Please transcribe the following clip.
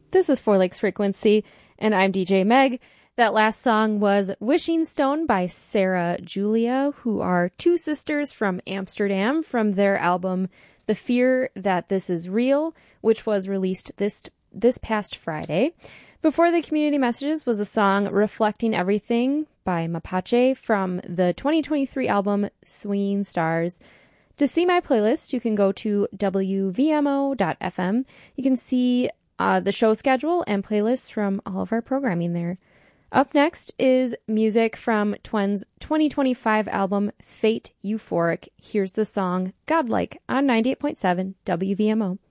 This is Four Lakes Frequency, and I'm DJ Meg. That last song was Wishing Stone by Sarah Julia, who are two sisters from Amsterdam, from their album The Fear That This Is Real, which was released this past Friday. Before the community messages was a song Reflecting Everything by Mapache from the 2023 album Swinging Stars. To see my playlist, you can go to wvmo.fm. You can see the show schedule and playlists from all of our programming there. Up next is music from Twen's 2025 album Fate Euphoric. Here's the song Godlike on 98.7 WVMO.